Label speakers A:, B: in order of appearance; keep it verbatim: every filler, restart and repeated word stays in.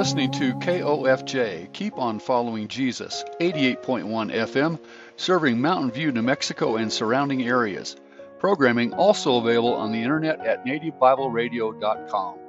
A: listening to K O F J, Keep on Following Jesus, eighty-eight point one F M, serving Mountain View, New Mexico and surrounding areas. Programming also available on the internet at native bible radio dot com.